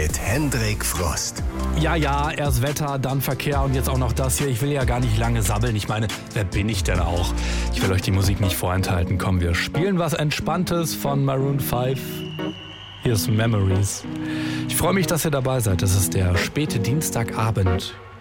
mit Hendrik Frost. Ja, erst Wetter, dann Verkehr und jetzt auch noch das hier. Ich will ja gar nicht lange sabbeln. Ich meine, wer bin ich denn auch? Ich will euch die Musik nicht vorenthalten. Komm, wir spielen was Entspanntes von Maroon 5. Hier ist Memories. Ich freue mich, dass ihr dabei seid. Es ist der späte Dienstagabend.